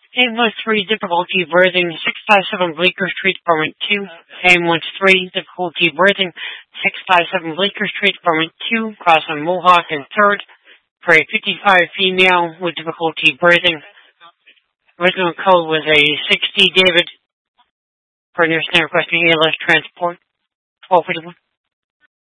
Ambulance 3, difficulty breathing, 657 Bleecker Street, Department 2. Ambulance 3, difficulty breathing, 657 Bleecker Street, Department 2, crossing Mohawk and 3rd, for a 55 female with difficulty breathing. Original code was a 60 David for Nurse Requesting ALS transport, 1251.